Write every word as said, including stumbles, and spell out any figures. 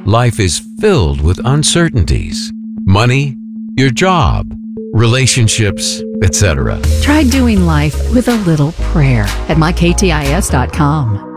life is filled with uncertainties. Money, your job, relationships, et cetera. Try doing life with a little prayer at my k t i s dot com.